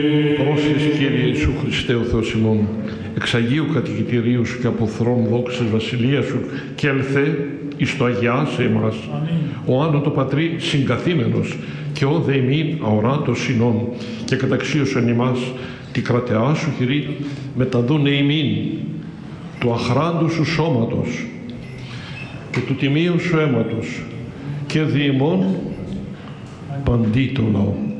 Πρόσχες, Κύριε Ιησού Χριστέ ο Θεός ημών, εξ Αγίου κατοικητηρίου σου και από θρόν δόξης βασιλείας σου και ελθέ εις το αγιάσε εμάς, ο άνω το Πατρί συγκαθήμενος και ο δε ημίν αοράτος συνών και καταξίωσον ημάς τη κρατεά σου χειρή μεταδούνε ημίν του αχράντου σου σώματος και του τιμίου σου αίματος και δι' ημών παντί το λαό.